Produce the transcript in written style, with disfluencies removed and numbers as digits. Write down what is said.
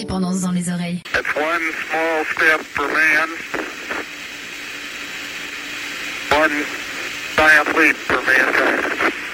indépendance dans les oreilles. That's one small step for man, one giant leap for mankind.